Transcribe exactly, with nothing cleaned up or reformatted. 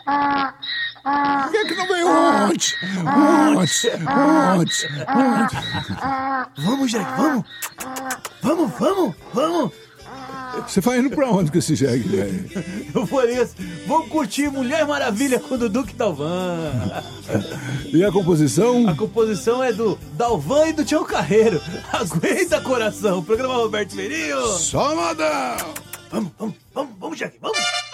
Por que que não veio ontem? Ontem, ontem, ontem. Vamos, Jack, vamos. Vamos, vamos, vamos. Você vai indo pra onde com esse jegue, velho? Eu falei assim, vamos curtir Mulher Maravilha com o Dudu e Dalvan. E a composição? A composição é do Dalvan e do Tião Carreiro. Aguenta, coração. Programa Roberto Merinho. Só modão. Vamos, vamos, vamos, vamos, Jack, vamos.